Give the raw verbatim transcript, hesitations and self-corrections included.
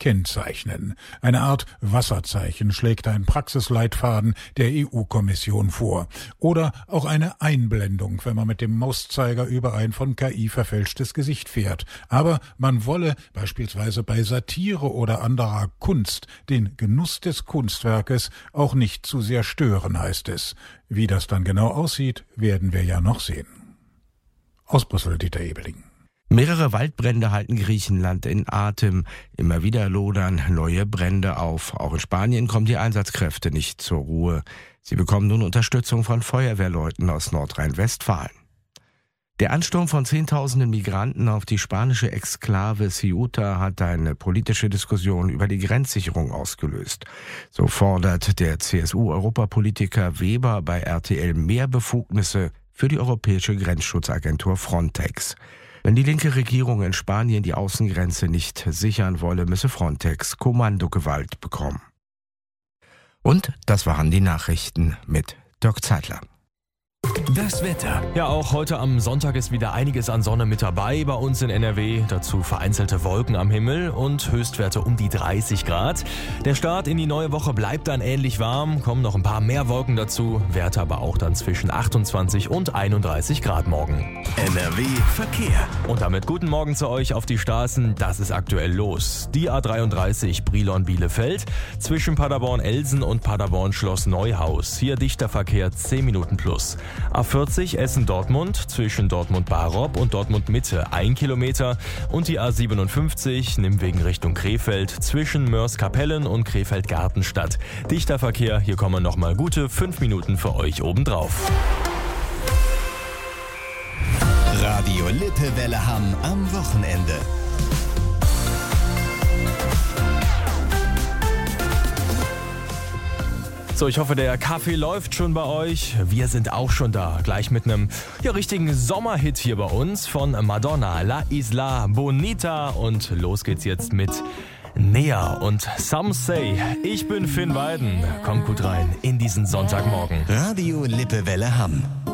kennzeichnen. Eine Art Wasserzeichen schlägt ein Praxisleitfaden der E U-Kommission vor. Oder auch eine Einblendung, wenn man mit dem Mauszeiger über ein von K I verfälschtes Gesicht fährt. Aber man wolle beispielsweise bei Satire oder anderer Kunst den Genuss des Kunstwerkes auch nicht zu sehr stören, heißt es. Wie das dann genau aussieht, werden wir ja noch sehen. Aus Brüssel, Dieter Ebeling. Mehrere Waldbrände halten Griechenland in Atem. Immer wieder lodern neue Brände auf. Auch in Spanien kommen die Einsatzkräfte nicht zur Ruhe. Sie bekommen nun Unterstützung von Feuerwehrleuten aus Nordrhein-Westfalen. Der Ansturm von Zehntausenden Migranten auf die spanische Exklave Ceuta hat eine politische Diskussion über die Grenzsicherung ausgelöst. So fordert der C S U-Europapolitiker Weber bei R T L mehr Befugnisse für die europäische Grenzschutzagentur Frontex. Wenn die linke Regierung in Spanien die Außengrenze nicht sichern wolle, müsse Frontex Kommandogewalt bekommen. Und das waren die Nachrichten mit Dirk Zeitler. Das Wetter. Ja, auch heute am Sonntag ist wieder einiges an Sonne mit dabei bei uns in N R W. Dazu vereinzelte Wolken am Himmel und Höchstwerte um die dreißig Grad. Der Start in die neue Woche bleibt dann ähnlich warm, kommen noch ein paar mehr Wolken dazu, Werte aber auch dann zwischen achtundzwanzig und einunddreißig Grad morgen. N R W Verkehr. Und damit guten Morgen zu euch auf die Straßen. Das ist aktuell los. Die A dreiunddreißig Brilon-Bielefeld zwischen Paderborn-Elsen und Paderborn-Schloss-Neuhaus. Hier dichter Verkehr zehn Minuten plus. A vierzig Essen-Dortmund zwischen Dortmund-Barob und Dortmund-Mitte ein Kilometer und die A siebenundfünfzig Nimwegen Richtung Krefeld zwischen Mörs-Kapellen und Krefeld-Gartenstadt. Dichter Verkehr, hier kommen nochmal gute fünf Minuten für euch obendrauf. Radio Lippewelle Hamm am Wochenende. So, ich hoffe, der Kaffee läuft schon bei euch. Wir sind auch schon da. Gleich mit einem ja, richtigen Sommerhit hier bei uns von Madonna, La Isla Bonita. Und los geht's jetzt mit Näher und Some Say. Ich bin Finn Weiden. Kommt gut rein in diesen Sonntagmorgen. Radio Lippewelle Hamm.